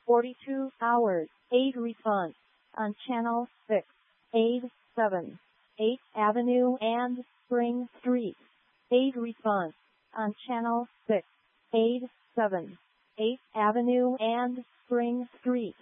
42 hours. Aid response on Channel 6. Aid 7. 8th Avenue and Spring Street. Aid response on Channel 6. Aid 7. 8th Avenue and Spring Street.